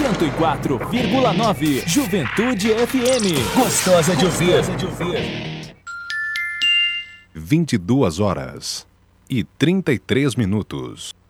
104,9 Juventude FM. Gostosa de ouvir. 22 horas e 33 minutos.